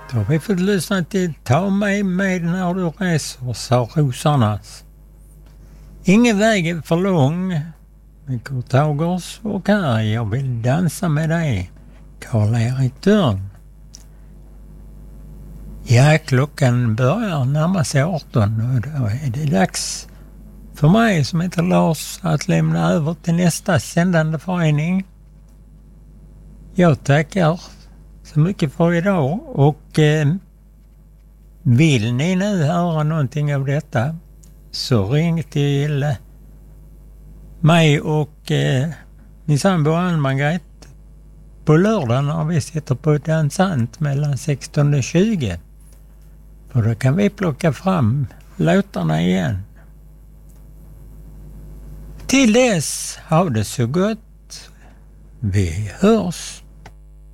Då har vi fått lyssna till Ta mig med när du reser, sa Rosarnas. Ingen väg är för lång med Kurt Haugers och här Jag vill dansa med dig, Karl-Erik Törn. Ja, klockan börjar närma sig 18 och då är det dags för mig som heter Lars att lämna över till nästa sändande förening. Jag tackar så mycket för idag och vill ni nu höra någonting av detta så ring till mig och min sambo Ann-Margret på lördag när vi sitter på dansant mellan 16 och 20. För då kan vi plocka fram låtarna igen. Till dess, ha det så gott. Vi hörs.